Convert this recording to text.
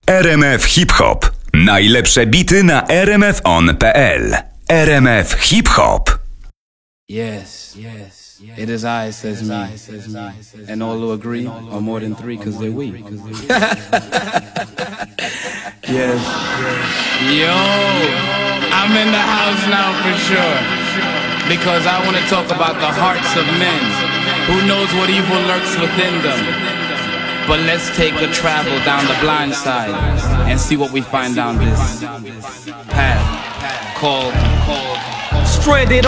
RMF Hip Hop. Najlepsze bity na rmfon.pl. RMF Hip Hop. Yes, it is I, says me, and all who agree are more than three, cause they're we. Yes. Yo, I'm in the house now for sure, because I want to talk about the hearts of men. Who knows what evil lurks within them? But let's take a travel down the blind side and see what we find down this path called Stranded